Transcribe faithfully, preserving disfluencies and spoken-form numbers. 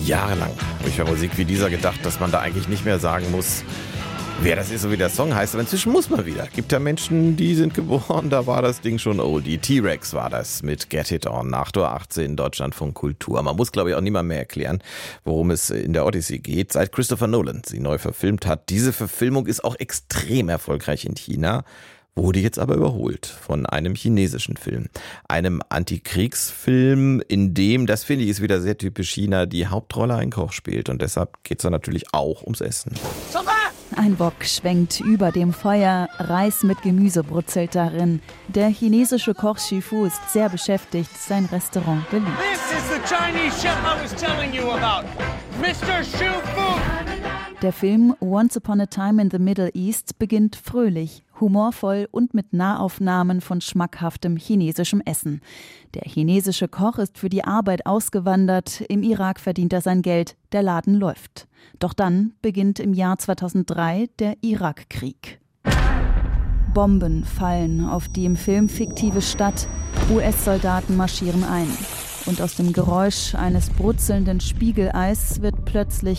Jahrelang habe ich bei Musik wie dieser gedacht, dass man da eigentlich nicht mehr sagen muss, wer das ist, so wie der Song heißt. Aber inzwischen muss man wieder. Gibt ja Menschen, die sind geboren, da war das Ding schon oldie. T-Rex war das mit Get It On, acht Uhr achtzehn, Deutschlandfunk Kultur. Man muss, glaube ich, auch niemand mehr erklären, worum es in der Odyssey geht, seit Christopher Nolan sie neu verfilmt hat. Diese Verfilmung ist auch extrem erfolgreich in China, wurde jetzt aber überholt von einem chinesischen Film. Einem Antikriegsfilm, in dem, das finde ich ist wieder sehr typisch China, die Hauptrolle ein Koch spielt. Und deshalb geht es dann natürlich auch ums Essen. Ein Wok schwenkt über dem Feuer, Reis mit Gemüse brutzelt darin. Der chinesische Koch Xu Fu ist sehr beschäftigt, sein Restaurant beliebt. This is the Chinese chef I was telling you about, Mister Xu Fu. Der Film Once Upon a Time in the Middle East beginnt fröhlich, humorvoll und mit Nahaufnahmen von schmackhaftem chinesischem Essen. Der chinesische Koch ist für die Arbeit ausgewandert, im Irak verdient er sein Geld, der Laden läuft. Doch dann beginnt im Jahr zweitausenddrei der Irakkrieg. Bomben fallen auf die im Film fiktive Stadt, U S-Soldaten marschieren ein. Und aus dem Geräusch eines brutzelnden Spiegeleis wird plötzlich